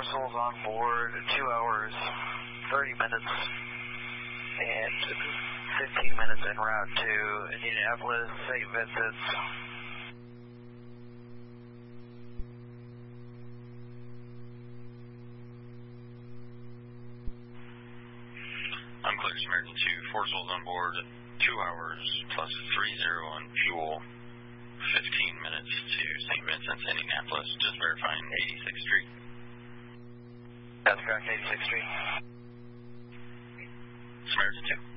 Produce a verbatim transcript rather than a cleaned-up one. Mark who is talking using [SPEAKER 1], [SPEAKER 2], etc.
[SPEAKER 1] souls on board, two hours, thirty minutes, and fifteen minutes en route to Indianapolis, Saint Vincent's.
[SPEAKER 2] I'm clear, Samaritan two, four souls on board, two hours plus three zero on fuel, fifteen minutes to Saint Vincent's, Indianapolis, just verifying eighty-sixth Street.
[SPEAKER 1] That's correct, eighty-sixth Street.
[SPEAKER 2] Samaritan two.